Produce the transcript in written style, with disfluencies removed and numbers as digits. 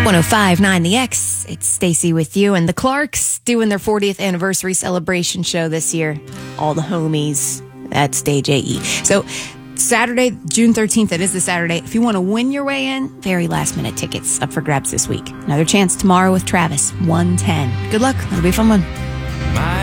105.9 The X. It's Stacy with you, and the Clarks doing their 40th anniversary celebration show this year. All the homies at Stage AE. So Saturday, June 13th, that is the Saturday. If you want to win your way in, very last minute tickets up for grabs this week. Another chance tomorrow with Travis, 1:10. Good luck. It'll be a fun one.